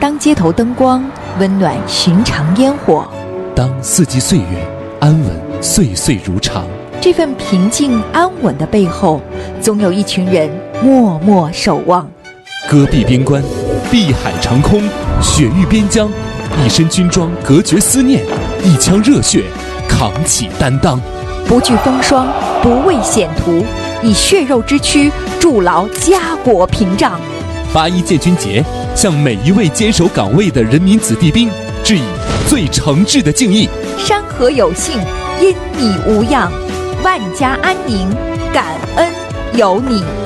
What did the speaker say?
当街头灯光温暖寻常烟火， 当四季岁月安稳岁岁如常。 这份平静安稳的背后，总有一群人默默守望。 戈壁边关，碧海长空，雪域边疆，一身军装隔绝思念，一腔热血扛起担当， 不惧风霜，不畏险途，以血肉之躯筑牢家国屏障。 8·1建军节，向每一位坚守岗位的人民子弟兵致以最诚挚的敬意。 山河有幸，因你无恙，万家安宁，感恩有你。